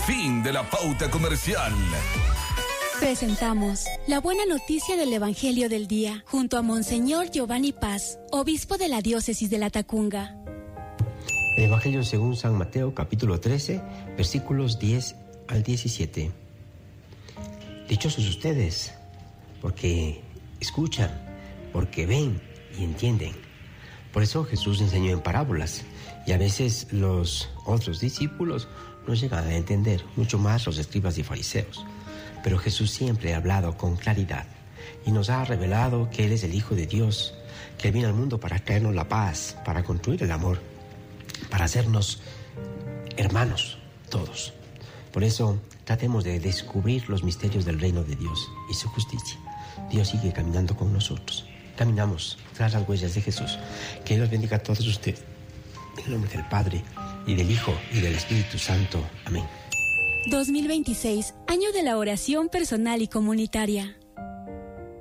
Fin de la pauta comercial. Presentamos la buena noticia del Evangelio del Día, junto a Monseñor Giovanni Paz, obispo de la diócesis de La Tacunga. El Evangelio según San Mateo, capítulo 13, versículos 10 al 17. Dichosos ustedes, porque escuchan, porque ven y entienden. Por eso Jesús enseñó en parábolas, y a veces los otros discípulos no llegan a entender, mucho más los escribas y fariseos. Pero Jesús siempre ha hablado con claridad y nos ha revelado que Él es el Hijo de Dios, que Él vino al mundo para traernos la paz, para construir el amor, para hacernos hermanos todos. Por eso tratemos de descubrir los misterios del reino de Dios y su justicia. Dios sigue caminando con nosotros. Caminamos tras las huellas de Jesús. Que Dios bendiga a todos ustedes. En el nombre del Padre, y del Hijo, y del Espíritu Santo. Amén. 2026, año de la oración personal y comunitaria.